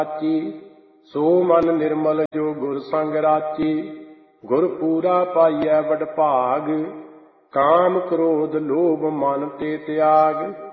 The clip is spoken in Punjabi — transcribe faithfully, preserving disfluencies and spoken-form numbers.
ਸਾਚੀ। ਸੋ ਮਨ ਨਿਰਮਲ ਜੋ ਗੁਰ ਸੰਗ ਰਾਚੀ। ਗੁਰ ਪੂਰਾ ਪਾਈਐ ਵਡਭਾਗ। ਕਾਮ ਕ੍ਰੋਧ ਲੋਭ ਮਨ ਤੇ ਤਿਆਗ।